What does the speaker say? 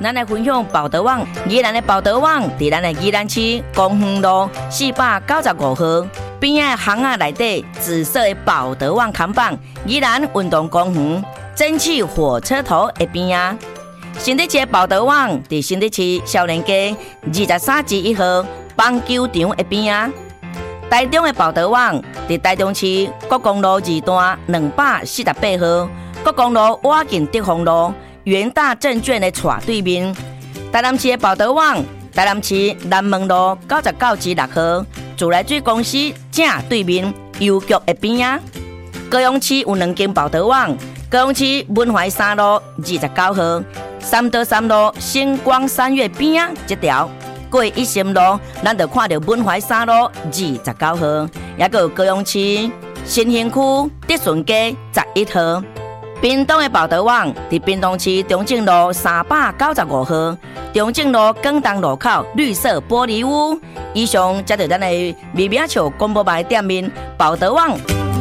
咱来分享报德网。宜兰的报德网伫咱的宜兰市公园路495号边仔巷仔内底紫色的报德网看板，宜兰运动公园蒸汽火车头的边仔。新竹市的报德网伫新竹市少年街23至1号棒球场的边仔。台中的报德网伫台中市国公路2段248号，国公路挖进德丰路元大证券的斜对面。台南市的报德网，台南市南门路99至6号，自来水公司正对面邮局的边仔。高雄市有2间报德网，高雄市文怀3路29号，三德3路星光三月边仔这条。过一心路，咱就看到文怀3路29号，也有高雄市新兴区德顺街11号。屏东的报德网伫屏东市中正路395号，中正路广东路口绿色玻璃屋。以上，这就是咱的微名笑广播牌店面报德网。